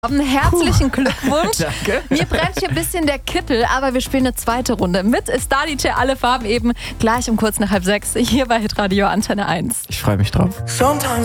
Herzlichen Glückwunsch. Danke. Mir brennt hier ein bisschen der Kittel, aber wir spielen eine zweite Runde mit Star DJ Alle Farben eben gleich um kurz nach 5:30 hier bei Hitradio Antenne 1. Ich freue mich drauf.